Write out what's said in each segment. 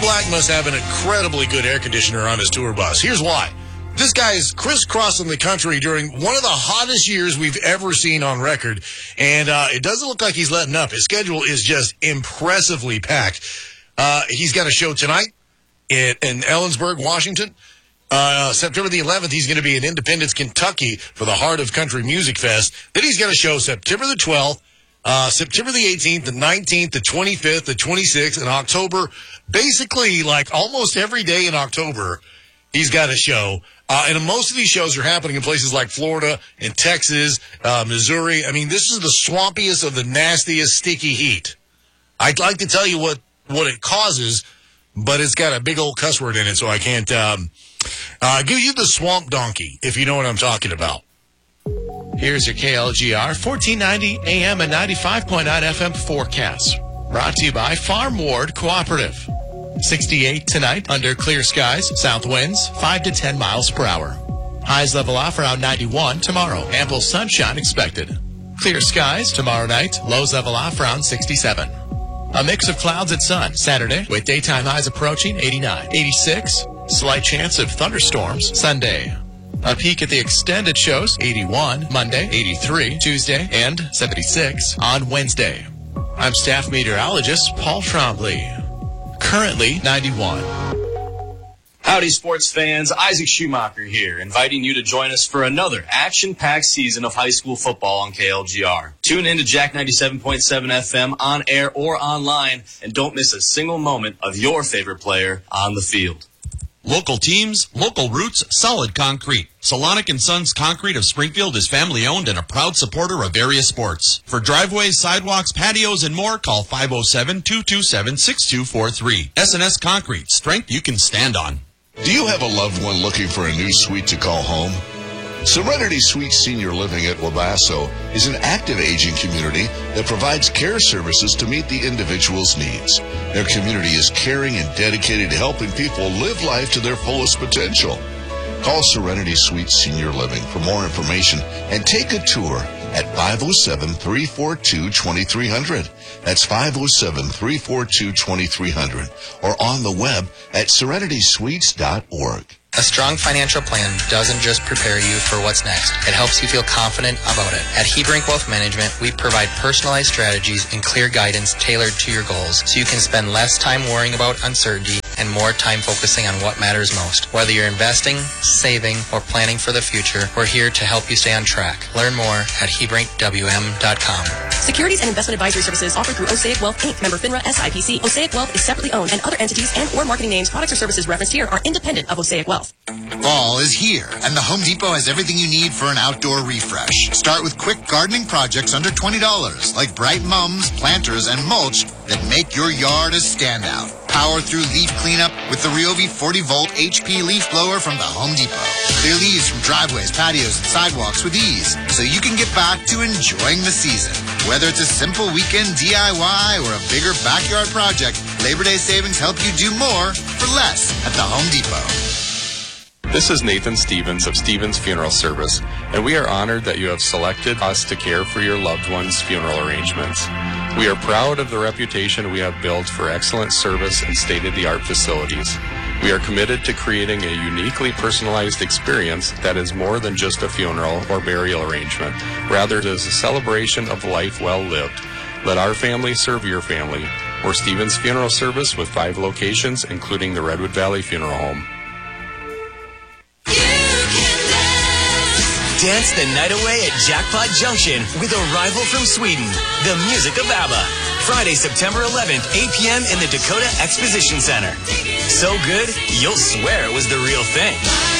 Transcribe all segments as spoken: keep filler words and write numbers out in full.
Black must have an incredibly good air conditioner on his tour bus. Here's why. This guy is crisscrossing the country during one of the hottest years we've ever seen on record, and uh, it doesn't look like he's letting up. His schedule is just impressively packed. Uh, he's got a show tonight in, in Ellensburg, Washington. Uh, September the eleventh, he's going to be in Independence, Kentucky for the Heart of Country Music Fest. Then he's got a show September the twelfth, uh, September the eighteenth, the nineteenth, the twenty-fifth, the twenty-sixth, in October. Basically, like almost every day in October, he's got a show. Uh, and most of these shows are happening in places like Florida and Texas, uh, Missouri. I mean, this is the swampiest of the nastiest, sticky heat. I'd like to tell you what, what it causes, but it's got a big old cuss word in it, so I can't um, uh, give you the swamp donkey, if you know what I'm talking about. Here's your K L G R fourteen ninety A M and ninety-five point nine F M forecast. Brought to you by Farm Ward Cooperative. sixty-eight tonight under clear skies, south winds five to ten miles per hour. Highs level off around ninety-one tomorrow. Ample sunshine expected. Clear skies tomorrow night, lows level off around sixty-seven. A mix of clouds and sun Saturday with daytime highs approaching eighty-nine. eighty-six, slight chance of thunderstorms Sunday. A peek at the extended shows, eighty-one Monday, eighty-three Tuesday, and seventy-six on Wednesday. I'm staff meteorologist Paul Trombley. Currently ninety-one. Howdy, sports fans. Isaac Schumacher here, inviting you to join us for another action-packed season of high school football on K L G R. Tune in to Jack ninety-seven point seven F M on air or online, and don't miss a single moment of your favorite player on the field. Local teams, local roots, solid concrete. Solonic and Sons Concrete of Springfield is family-owned and a proud supporter of various sports. For driveways, sidewalks, patios, and more, call five oh seven, two two seven, six two four three. S and S Concrete, strength you can stand on. Do you have a loved one looking for a new suite to call home? Serenity Suite Senior Living at Wabasso is an active aging community that provides care services to meet the individual's needs. Their community is caring and dedicated to helping people live life to their fullest potential. Call Serenity Suite Senior Living for more information and take a tour at five oh seven, three four two, two three zero zero. That's five oh seven, three four two, two three zero zero or on the web at serenity suites dot org. A strong financial plan doesn't just prepare you for what's next. It helps you feel confident about it. At Hebrink Wealth Management, we provide personalized strategies and clear guidance tailored to your goals so you can spend less time worrying about uncertainty and more time focusing on what matters most. Whether you're investing, saving, or planning for the future, we're here to help you stay on track. Learn more at hebrink w m dot com. Securities and investment advisory services offered through Osaic Wealth, Incorporated. Member FINRA S I P C. Osaic Wealth is separately owned, and other entities and or marketing names, products, or services referenced here are independent of Osaic Wealth. Fall is here, and the Home Depot has everything you need for an outdoor refresh. Start with quick gardening projects under twenty dollars, like bright mums, planters, and mulch that make your yard a standout. Power through leaf cleanup with the Ryobi forty volt H P leaf blower from the Home Depot. Clear leaves from driveways, patios, and sidewalks with ease, so you can get back to enjoying the season. Whether it's a simple weekend D I Y or a bigger backyard project, Labor Day savings help you do more for less at the Home Depot. This is Nathan Stevens of Stevens Funeral Service, and we are honored that you have selected us to care for your loved one's funeral arrangements. We are proud of the reputation we have built for excellent service and state-of-the-art facilities. We are committed to creating a uniquely personalized experience that is more than just a funeral or burial arrangement. Rather, it is a celebration of life well lived. Let our family serve your family. We're Stevens Funeral Service with five locations, including the Redwood Valley Funeral Home. Dance the night away at Jackpot Junction with Arrival from Sweden, the music of ABBA. Friday, September eleventh, eight p.m. in the Dakota Exposition Center. So good, you'll swear it was the real thing.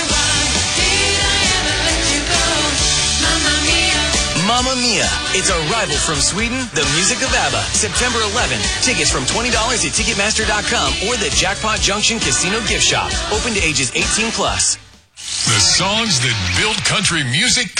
Mamma Mia. It's Arrival from Sweden, the music of ABBA. September eleventh. Tickets from twenty dollars at Ticketmaster dot com or the Jackpot Junction Casino Gift Shop. Open to ages eighteen plus. The songs that build country music